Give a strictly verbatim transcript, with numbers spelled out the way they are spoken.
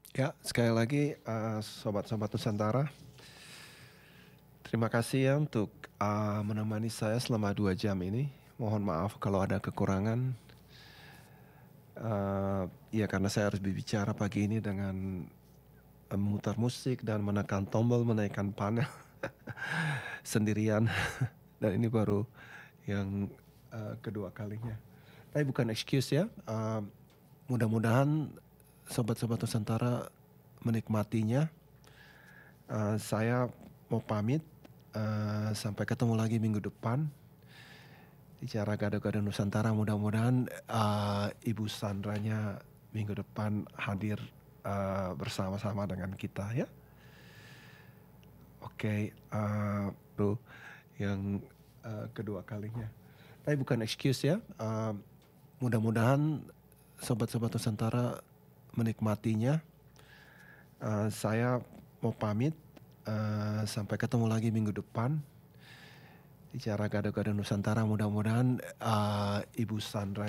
Ya, sekali lagi, eee, sobat-sobat Nusantara. Terima kasih ya untuk, eee, menemani saya selama dua jam ini. Mohon maaf kalau ada kekurangan. Eee, ya karena saya harus berbicara pagi ini dengan, memutar musik dan menekan tombol, menaikkan panel sendirian dan ini baru yang, eee, kedua kalinya. Tapi bukan excuse ya, eee, mudah-mudahan sobat-sobat Nusantara menikmatinya. Eee, saya mau pamit, eee, sampai ketemu lagi minggu depan. Di acara Gado-Gado Nusantara mudah-mudahan, eee, Ibu Sandranya minggu depan hadir, eee, bersama-sama dengan kita ya. Oke, eee, tuh yang, eee, kedua kalinya. Tapi bukan excuse ya, eee, mudah-mudahan sobat-sobat Nusantara menikmatinya. Eee, saya mau pamit, eee, sampai ketemu lagi minggu depan. Di acara Gado-Gado Nusantara mudah-mudahan, eee, Ibu Sandra